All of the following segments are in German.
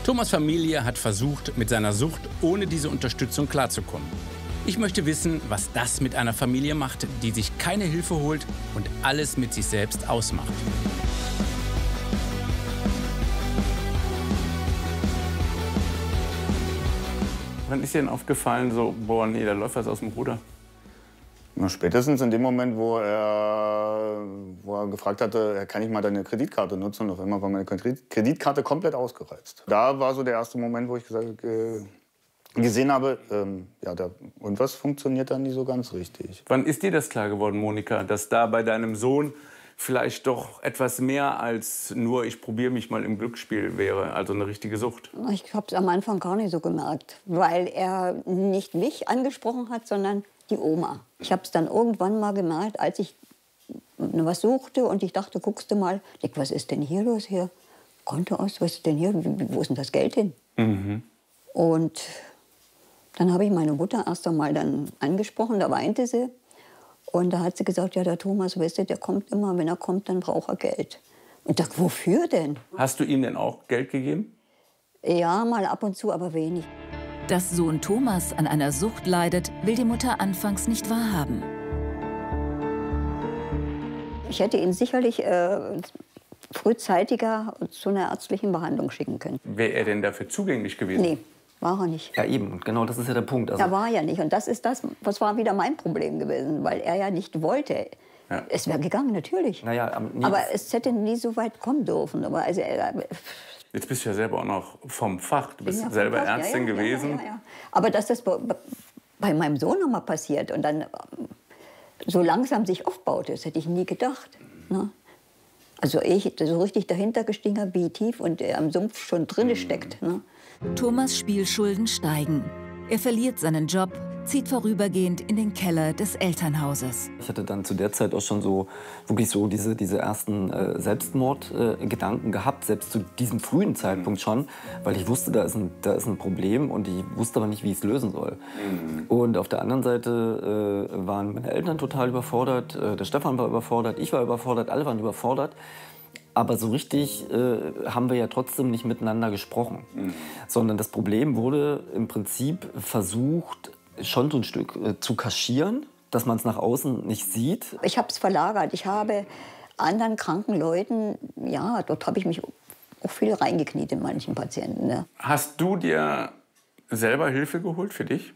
Thomas' Familie hat versucht, mit seiner Sucht ohne diese Unterstützung klarzukommen. Ich möchte wissen, was das mit einer Familie macht, die sich keine Hilfe holt und alles mit sich selbst ausmacht. Wann ist dir denn aufgefallen, so, boah, nee, da läuft was aus dem Ruder? Na, spätestens in dem Moment, wo er gefragt hatte, kann ich mal deine Kreditkarte nutzen? Und auf einmal war meine Kreditkarte komplett ausgereizt. Da war so der erste Moment, wo ich gesehen habe, ja, irgendwas funktioniert da nicht so ganz richtig. Wann ist dir das klar geworden, Monika, dass da bei deinem Sohn vielleicht doch etwas mehr als nur ich probiere mich mal im Glücksspiel wäre, also eine richtige Sucht? Ich habe es am Anfang gar nicht so gemerkt, weil er nicht mich angesprochen hat, sondern die Oma. Ich habe es dann irgendwann mal gemerkt, als ich was suchte und ich dachte, guckst du mal, was ist denn hier los hier? Konto aus, was ist denn hier? Wo ist denn das Geld hin? Mhm. Und dann habe ich meine Mutter erst einmal dann angesprochen, da weinte sie. Und da hat sie gesagt, ja, der Thomas, weißt du, der kommt immer, wenn er kommt, dann braucht er Geld. Und ich dachte, wofür denn? Hast du ihm denn auch Geld gegeben? Ja, mal ab und zu, aber wenig. Dass Sohn Thomas an einer Sucht leidet, will die Mutter anfangs nicht wahrhaben. Ich hätte ihn sicherlich frühzeitiger zu einer ärztlichen Behandlung schicken können. Wäre er denn dafür zugänglich gewesen? Nee, war er nicht. Ja, eben. Und genau das ist ja der Punkt. Also Er war ja nicht. Und das ist das, was war wieder mein Problem gewesen, weil er ja nicht wollte. Ja. Es wäre gegangen, natürlich. naja, Aber es hätte nie so weit kommen dürfen. Aber also, Jetzt bist du ja selber auch noch vom Fach. Du bist ja, selber ja, Ärztin gewesen. Ja. Aber dass das bei meinem Sohn noch mal passiert und dann so langsam sich aufbaut, das hätte ich nie gedacht. Ne? Also ich so richtig dahinter gestiegen habe, wie tief und er am Sumpf schon drin steckt. Ne? Thomas' Spielschulden steigen. Er verliert seinen Job, zieht vorübergehend in den Keller des Elternhauses. ich hatte dann zu der Zeit auch schon so wirklich so diese ersten Selbstmordgedanken gehabt, selbst zu diesem frühen Zeitpunkt schon, weil ich wusste, da ist ein Problem und ich wusste aber nicht, wie ich es lösen soll. Und auf der anderen Seite waren meine Eltern total überfordert, der Stefan war überfordert, ich war überfordert, alle waren überfordert. Aber so richtig haben wir ja trotzdem nicht miteinander gesprochen. Sondern das Problem wurde im Prinzip versucht, schon so ein Stück zu kaschieren, dass man es nach außen nicht sieht. Ich habe es verlagert. Ich habe anderen kranken Leuten, ja, dort habe ich mich auch viel reingekniet in manchen Patienten. Ne? Hast du dir selber Hilfe geholt für dich?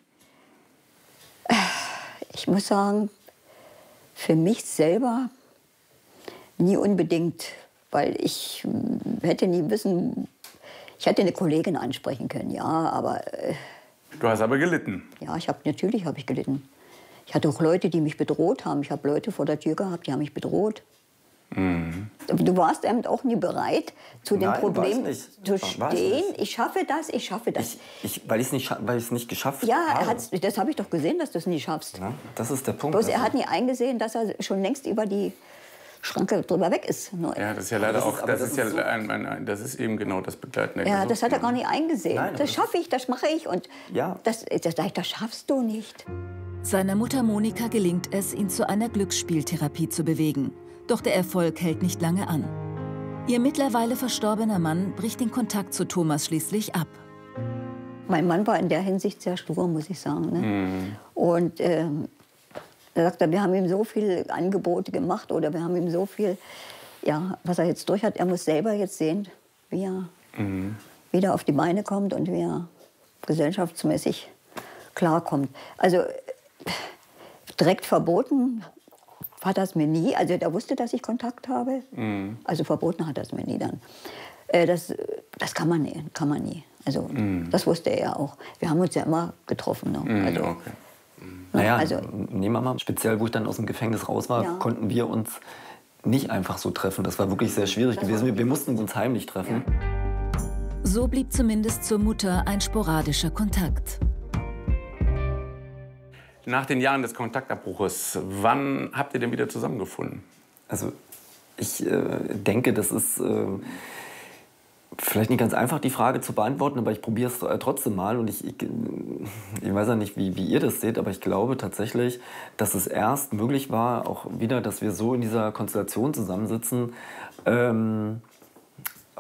Ich muss sagen, für mich selber nie unbedingt, weil ich hätte nie wissen, ich hätte eine Kollegin ansprechen können, ja, aber Du hast aber gelitten. ja, natürlich habe ich gelitten. Ich hatte auch Leute, die mich bedroht haben. Ich habe Leute vor der Tür gehabt, die haben mich bedroht. Du warst eben auch nie bereit, zu dem Nein, Problem war ich nicht. zu War ich stehen. nicht. Ich schaffe das, ich schaffe das. Weil ich es nicht geschafft Ja, habe. das habe ich doch gesehen, dass du es nie schaffst. Ja, das ist der Punkt. Bloß er Also- hat nie eingesehen, dass er schon längst über die Schranke drüber weg ist. Ja, das ist ja leider Das ist- auch, aber das das ist ja ist so- das ist eben genau das Begleitende. Ja, der das hat er Sucht. gar nicht eingesehen. Nein, aber das das- schaffe ich, das mache ich. Und Ja. das schaffst du nicht. Seiner Mutter Monika gelingt es, ihn zu einer Glücksspieltherapie zu bewegen. Doch der Erfolg hält nicht lange an. Ihr mittlerweile verstorbener Mann bricht den Kontakt zu Thomas schließlich ab. Mein Mann war in der Hinsicht sehr stur, muss ich sagen. Ne? Und er sagte, wir haben ihm so viele Angebote gemacht oder wir haben ihm so viel, ja, was er jetzt durch hat. Er muss selber jetzt sehen, wie er wieder auf die Beine kommt und wie er gesellschaftsmäßig klarkommt. Also direkt verboten hat er es mir nie. Also er wusste, dass ich Kontakt habe. Also verboten hat er es mir nie dann. Das kann man nie. Also das wusste er ja auch. Wir haben uns ja immer getroffen. Ne? Also, Okay. Naja, also- nehmen wir mal, speziell wo ich dann aus dem Gefängnis raus war, Ja. konnten wir uns nicht einfach so treffen. Das war wirklich sehr schwierig gewesen. Wir mussten uns heimlich treffen. So blieb zumindest zur Mutter ein sporadischer Kontakt. Nach den Jahren des Kontaktabbruches, wann habt ihr denn wieder zusammengefunden? Also ich denke, das ist vielleicht nicht ganz einfach, die Frage zu beantworten, aber ich probiere es trotzdem mal. Und ich weiß ja nicht, wie ihr das seht, aber ich glaube tatsächlich, dass es erst möglich war, auch wieder, dass wir so in dieser Konstellation zusammensitzen,